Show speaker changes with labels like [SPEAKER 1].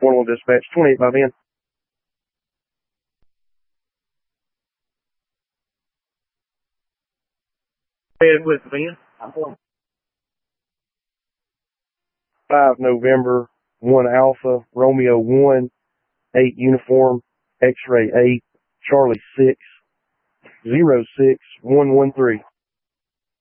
[SPEAKER 1] 1-1 dispatch, 28 by van.
[SPEAKER 2] Head with the van.
[SPEAKER 1] 5 November, 1 Alpha, Romeo 1, 8 Uniform, X-ray 8, Charlie 6, 06113.